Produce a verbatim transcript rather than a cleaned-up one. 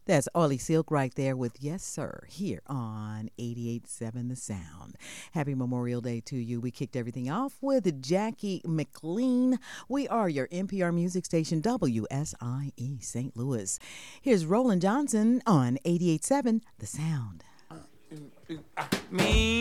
That's Ollie Silk right there with Yes Sir here on eighty-eight point seven The Sound. Happy Memorial Day to you. We kicked everything off with Jackie McLean. We are your N P R music station, W S I E Saint Louis. Here's Roland Johnson on eighty-eight point seven The Sound. Me.